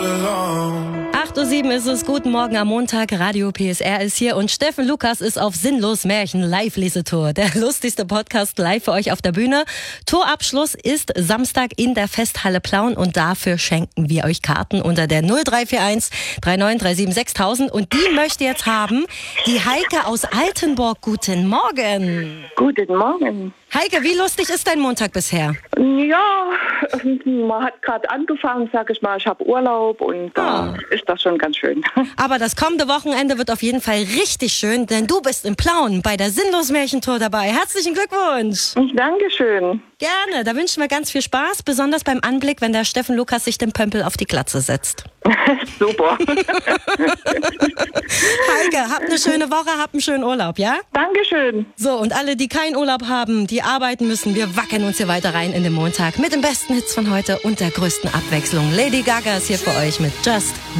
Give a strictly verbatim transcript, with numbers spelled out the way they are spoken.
acht Uhr sieben ist es, guten Morgen am Montag, Radio P S R ist hier und Steffen Lukas ist auf Sinnlos Märchen Live-Lesetour. Der lustigste Podcast live für euch auf der Bühne. Tourabschluss ist Samstag in der Festhalle Plauen und dafür schenken wir euch Karten unter der null drei vier eins drei neun drei sieben sechstausend und die möchte jetzt haben die Heike aus Altenburg. Guten Morgen. Guten Morgen. Heike, wie lustig ist dein Montag bisher? Ja, man hat gerade angefangen, sag ich mal, ich habe Urlaub und da Oh. ist das schon ganz schön. Aber das kommende Wochenende wird auf jeden Fall richtig schön, denn du bist in Plauen bei der Sinnlos Märchentour dabei. Herzlichen Glückwunsch! Dankeschön. Gerne, da wünschen wir ganz viel Spaß, besonders beim Anblick, wenn der Steffen Lukas sich den Pömpel auf die Glatze setzt. Super. Heike, habt eine schöne Woche, habt einen schönen Urlaub, ja? Dankeschön. So, und alle, die keinen Urlaub haben, die arbeiten müssen, wir wackeln uns hier weiter rein in den Montag mit den besten Hits von heute und der größten Abwechslung. Lady Gaga ist hier für euch mit Just